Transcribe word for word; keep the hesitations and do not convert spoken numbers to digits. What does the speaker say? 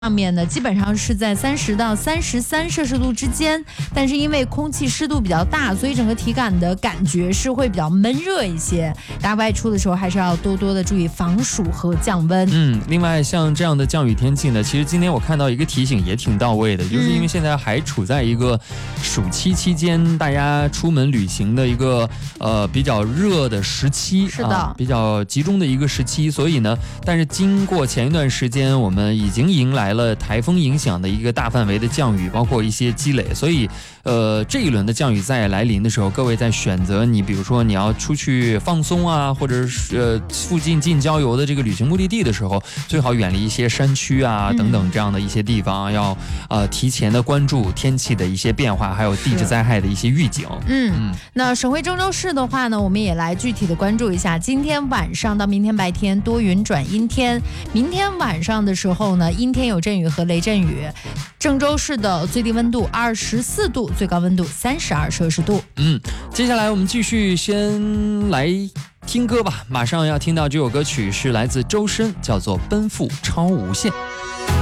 上面呢，基本上是在三十到三十三摄氏度之间，但是因为空气湿度比较大，所以整个体感的感觉是会比较闷热一些。大家外出的时候还是要多多的注意防暑和降温。 嗯，另外像这样的降雨天气呢，其实今天我看到一个提醒也挺到位的，就是因为现在还处在一个暑期期间，大家出门旅行的一个呃比较热的时期， 是的、 啊，比较集中的一个时期，所以呢，但是经过前一段时间，我们已经迎来了台风影响的一个大范围的降雨，包括一些积累，所以呃这一轮的降雨在来临的时候，各位在选择你比如说你要出去放松啊，或者是呃附近近郊游的这个旅行目的地的时候，最好远离一些山区啊等等这样的一些地方，要呃提前的关注天气的一些变化，还有地质灾害的一些预警。 嗯，嗯那省会郑州市的话呢，我们也来具体的关注一下，今天晚上到明天白天多云转阴天，明天晚上的时候呢，阴天有阵雨和雷阵雨。郑州市的最低温度二十四度，最高温度三十二摄氏度。 嗯，接下来我们继续先来听歌吧，马上要听到这首歌曲是来自周深，叫做《奔赴超无限》。